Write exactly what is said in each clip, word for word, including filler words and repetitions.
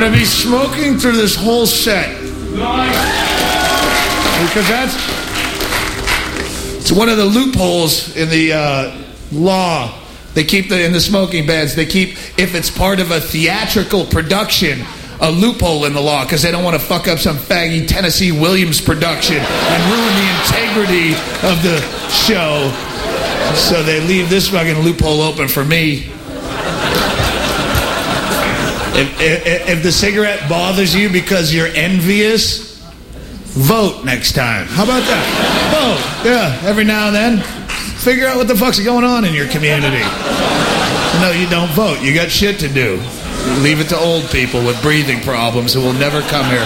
going to be smoking through this whole set. Because that's it's one of the loopholes in the uh, law. They keep the in the smoking beds. They keep, if it's part of a theatrical production, a loophole in the law because they don't want to fuck up some faggy Tennessee Williams production and ruin the integrity of the show. So they leave this fucking loophole open for me. If, if, if the cigarette bothers you because you're envious, vote next time. How about that? Vote. Yeah, every now and then. Figure out what the fuck's going on in your community. No, you don't vote. You got shit to do. Leave it to old people with breathing problems who will never come here.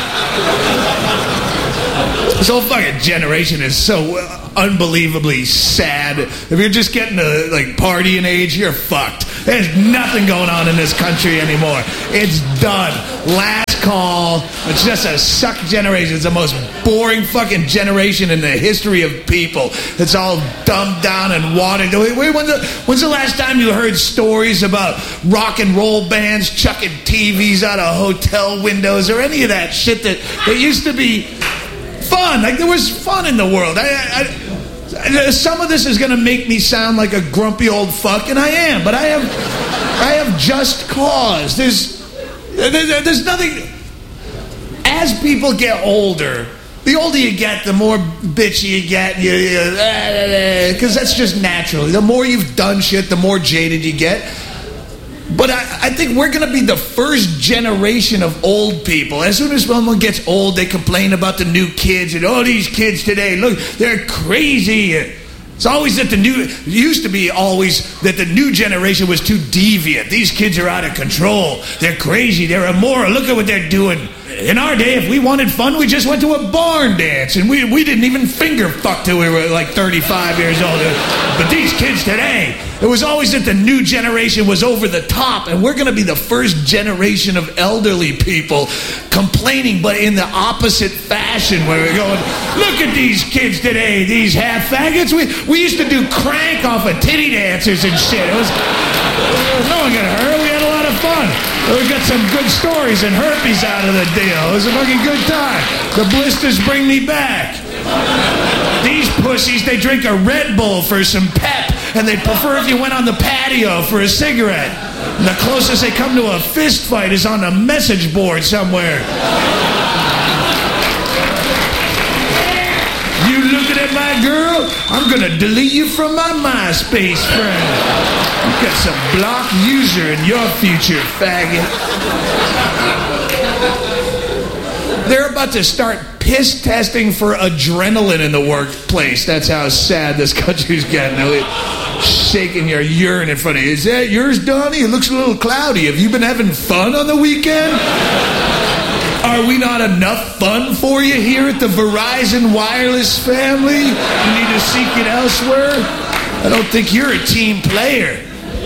This whole fucking generation is so unbelievably sad. If you're just getting to like partying age, you're fucked. There's nothing going on in this country anymore. It's done. Last call. It's just a suck generation. It's the most boring fucking generation in the history of people. It's all dumbed down and watered. Wait, wait, when's the, when's the last time you heard stories about rock and roll bands chucking T Vs out of hotel windows or any of that shit that, that used to be fun? Like, there was fun in the world. I, I, I, some of this is going to make me sound like a grumpy old fuck, and I am, but I have I have just cause. There's there, there's nothing. As people get older, the older you get, the more bitchy you get, because you, you, that's just natural. The more you've done shit, the more jaded you get. But I, I think we're going to be the first generation of old people. As soon as someone gets old, they complain about the new kids. And, oh, these kids today, look, they're crazy. It's always that the new, it used to be always that the new generation was too deviant. These kids are out of control. They're crazy. They're immoral. Look at what they're doing. In our day, if we wanted fun, we just went to a barn dance. And we, we didn't even finger fuck till we were like thirty-five years old. But these kids today, it was always that the new generation was over the top. And we're going to be the first generation of elderly people complaining, but in the opposite fashion, where we're going, look at these kids today, these half faggots. We, we used to do crank off of titty dancers and shit. It was, no one got hurt. We had a lot of fun. We got some good stories and herpes out of the deal. It was a fucking good time. The blisters bring me back. These pussies, they drink a Red Bull for some pep, and they'd prefer if you went on the patio for a cigarette. And the closest they come to a fist fight is on a message board somewhere. You looking at my girl? I'm gonna delete you from my MySpace friend. You got some blocked user in your future, faggot. They're about to start piss testing for adrenaline in the workplace. That's how sad this country's getting. Shaking your urine in front of you. Is that yours, Donnie? It looks a little cloudy. Have you been having fun on the weekend? Are we not enough fun for you here at the Verizon Wireless family? You need to seek it elsewhere? I don't think you're a team player.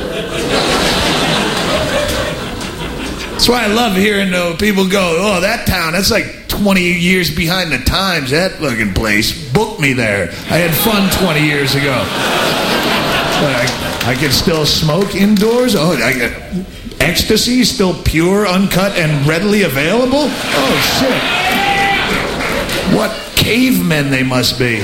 That's why I love hearing uh, people go, oh, that town, that's like twenty years behind the times, that fucking place. Book me there. I had fun twenty years ago. But I, I can still smoke indoors? Oh, I got ecstasy, still pure, uncut, and readily available? Oh, shit. What cavemen they must be.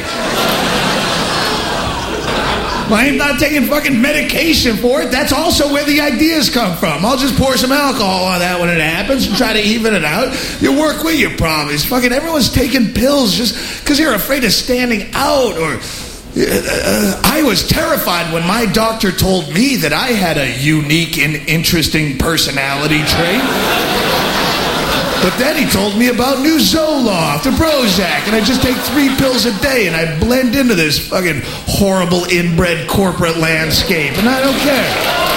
Well, I'm not taking fucking medication for it. That's also where the ideas come from. I'll just pour some alcohol on that when it happens and try to even it out. You work with your problems. Fucking everyone's taking pills just because you're afraid of standing out. Or uh, I was terrified when my doctor told me that I had a unique and interesting personality trait. But then he told me about new Zoloft, the Prozac, and I just take three pills a day and I blend into this fucking horrible inbred corporate landscape, and I don't care.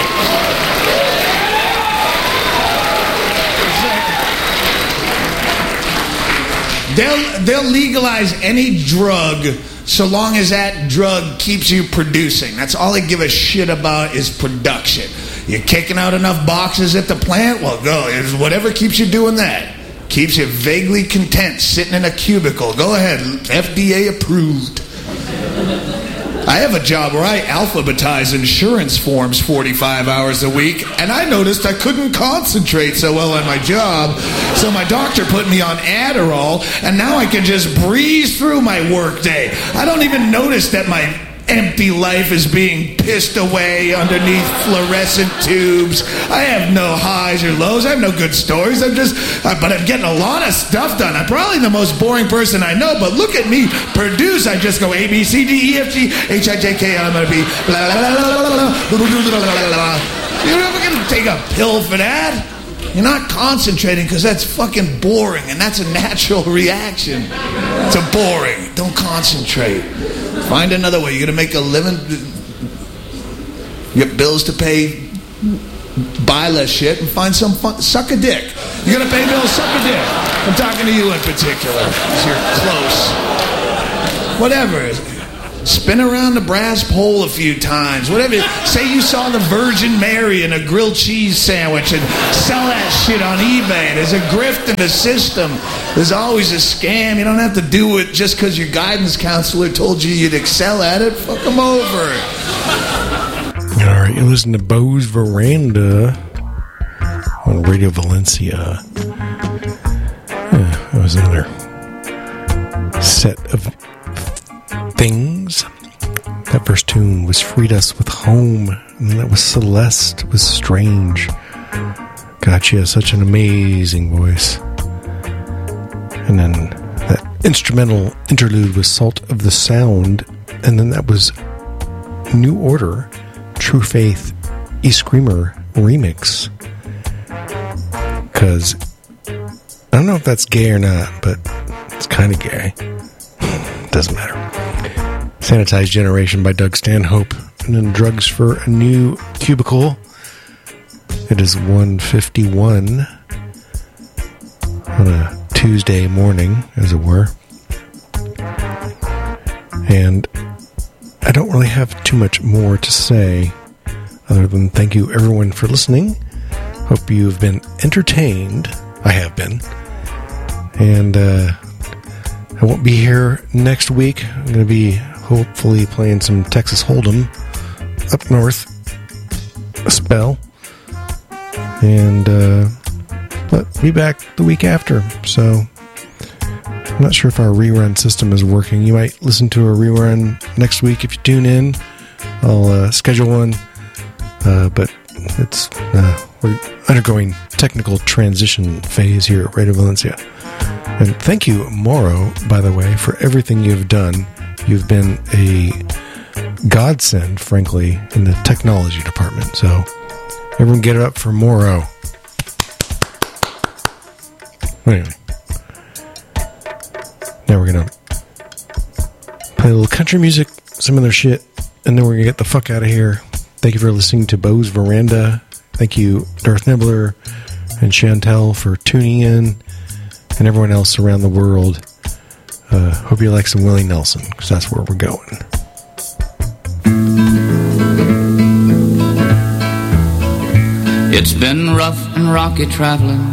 They'll, they'll legalize any drug so long as that drug keeps you producing. That's all they give a shit about is production. You're kicking out enough boxes at the plant? Well, go. It's whatever keeps you doing that. Keeps you vaguely content sitting in a cubicle. Go ahead. F D A approved. I have a job where I alphabetize insurance forms forty-five hours a week, and I noticed I couldn't concentrate so well on my job, so my doctor put me on Adderall, and now I can just breeze through my workday. I don't even notice that my empty life is being pissed away underneath fluorescent tubes. I have no highs or lows. I have no good stories. I'm just, uh, but I'm getting a lot of stuff done. I'm probably the most boring person I know, but look at me produce. I just go A, B, C, D, E, F, G, H, I, J, K, L, M, N, O, P, blah, blah, blah, blah, blah, blah, blah. You're never going to take a pill for that. You're not concentrating because that's fucking boring, and that's a natural reaction to boring. Don't concentrate. Find another way. You're going to make a living, you get bills to pay, buy less shit, and find some fun. Suck a dick. You're going to pay bills, suck a dick. I'm talking to you in particular, because you're close. Whatever. Spin around the brass pole a few times. Whatever. Say you saw the Virgin Mary in a grilled cheese sandwich and sell that shit on eBay. There's a grift in the system. There's always a scam. You don't have to do it just because your guidance counselor told you you'd excel at it. Fuck them over. All right, you listen to Beau's Veranda on Radio Valencia. Yeah, that was another set of things. That first tune was Freed Us with Home, and then that was Celeste with Strange. God, she has such an amazing voice. And then that instrumental interlude was Salt of the Sound, and then that was New Order, True Faith, E Screamer remix. Because I don't know if that's gay or not, but it's kind of gay. Doesn't matter. Sanitized Generation by Doug Stanhope, and then Drugs for a New Cubicle. It is one fifty-one on a Tuesday morning, as it were. And I don't really have too much more to say other than thank you everyone for listening. Hope you've been entertained. I have been. And uh, I won't be here next week. I'm going to be hopefully playing some Texas Hold'em up north a spell. And uh, but be back the week after. So I'm not sure if our rerun system is working. You might listen to a rerun next week if you tune in. I'll uh, schedule one. Uh, but it's uh, we're undergoing technical transition phase here at Radio Valencia. And thank you, Mauro, by the way, for everything you've done. You've been a godsend, frankly, in the technology department. So everyone get it up for Mauro. Anyway. Now we're going to play a little country music, some other shit, and then we're going to get the fuck out of here. Thank you for listening to Beau's Veranda. Thank you, Darth Nibbler and Chantel, for tuning in, and everyone else around the world. Uh, hope you like some Willie Nelson, because that's where we're going. It's been rough and rocky traveling